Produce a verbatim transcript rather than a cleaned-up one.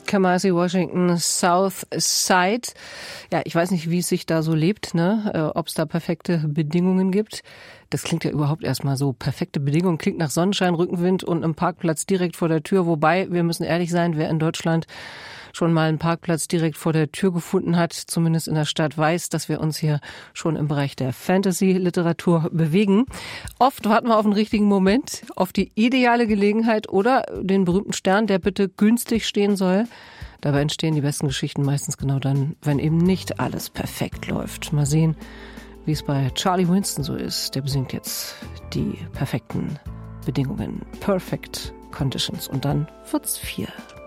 Kamasi Washington, South Side. Ja, ich weiß nicht, wie es sich da so lebt, ne? Äh, ob es da perfekte Bedingungen gibt. Das klingt ja überhaupt erstmal so. Perfekte Bedingungen klingt nach Sonnenschein, Rückenwind und einem Parkplatz direkt vor der Tür. Wobei, wir müssen ehrlich sein, wer in Deutschland schon mal einen Parkplatz direkt vor der Tür gefunden hat, zumindest in der Stadt, weiß, dass wir uns hier schon im Bereich der Fantasy-Literatur bewegen. Oft warten wir auf den richtigen Moment, auf die ideale Gelegenheit oder den berühmten Stern, der bitte günstig stehen soll. Dabei entstehen die besten Geschichten meistens genau dann, wenn eben nicht alles perfekt läuft. Mal sehen, wie es bei Charlie Winston so ist. Der besingt jetzt die perfekten Bedingungen. Perfect Conditions. Und dann wird's vier.